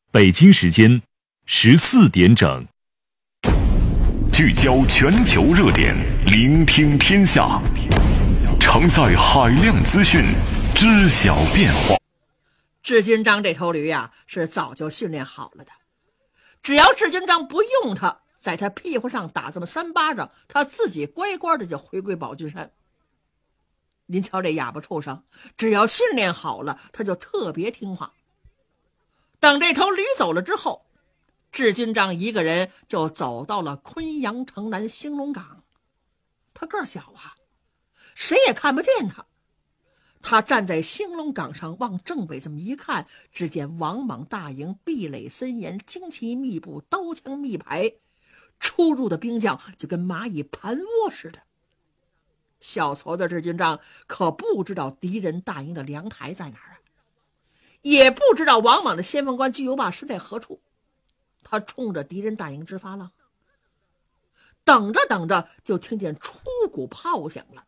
北京时间14点整， 聚焦全球热点，聆听天下，常在海量资讯，知晓变化。 志军章这头驴呀，是早就训练好了的，只要志军章不用它，在他屁股上打这么3巴掌，他自己乖乖的就回归宝骏山。您瞧这哑巴畜生，只要训练好了，他就特别听话。等这头驴走了之后，志军章一个人就走到了昆阳城南兴隆岗。他个儿小啊，谁也看不见他。他站在兴隆岗上，往正北这么一看，只见王莽大营壁垒森严，旌旗密布，刀枪密排，出入的兵将就跟蚂蚁盘窝似的。小矬的志军章可不知道敌人大营的粮台在哪儿啊，也不知道王莽的先锋官居游霸身在何处。他冲着敌人大营直发浪，等着等着，就听见出谷炮响了。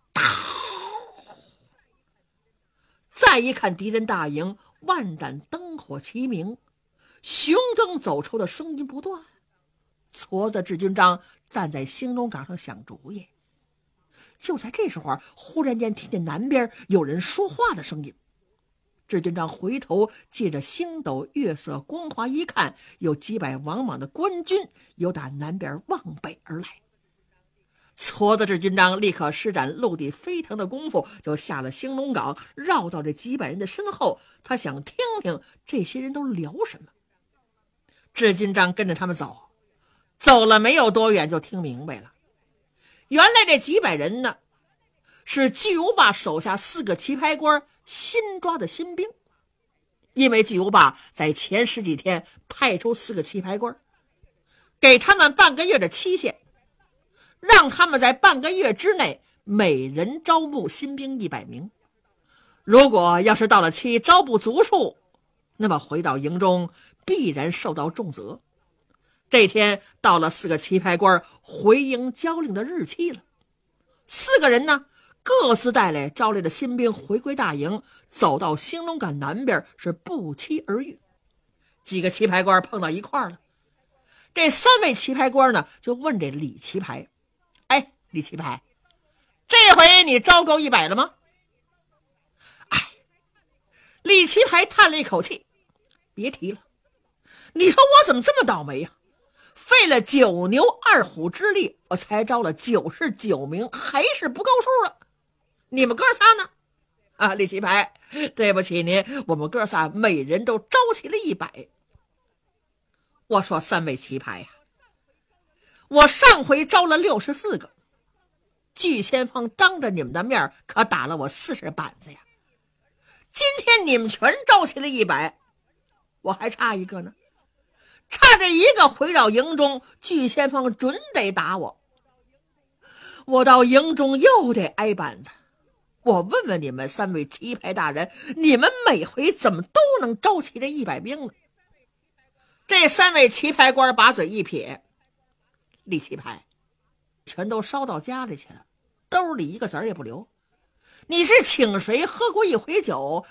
再一看敌人大营，万盏灯火齐明，雄争走抽的声音不断。矬子志军章站在兴隆岗上想主意。就在这时候，忽然间听见南边有人说话的声音。志军章回头借着星斗月色光华一看，有几百王莽的官军由打南边往北而来。矬子志军章立刻施展陆地飞腾的功夫，就下了兴隆岗，绕到这几百人的身后，他想听听这些人都聊什么。志军章跟着他们走，走了没有多远就听明白了，原来这几百人呢，是巨无霸手下4个棋牌官新抓的新兵。因为巨无霸在前10几天派出4个棋牌官，给他们半个月的期限，让他们在半个月之内每人招募新兵100名。如果要是到了期招不足数，那么回到营中必然受到重责。这天到了4个棋牌官回营交令的日期了。4个人呢，各自带来招来的新兵回归大营，走到兴隆岗南边，是不期而遇。几个棋牌官碰到一块儿了。这3位棋牌官呢，就问这李棋牌：哎，李棋牌，这回你招够100了吗？哎，李棋牌叹了一口气：别提了，你说我怎么这么倒霉呀？费了9牛2虎之力，我才招了99名，还是不够数了。你们哥仨呢？啊，李棋牌，对不起您，我们哥仨每人都招齐了100。我说3位棋牌呀，我上回招了64个，巨先锋当着你们的面可打了我40板子呀。今天你们全招齐了100，我还差一个呢。差这一个回到营中，巨先锋准得打我，我到营中又得挨板子。我问问你们3位棋牌大人，你们每回怎么都能招齐这100兵呢？这3位棋牌官把嘴一撇：李棋牌，全都烧到家里去了，兜里一个子儿也不留。你是请谁喝过一回酒，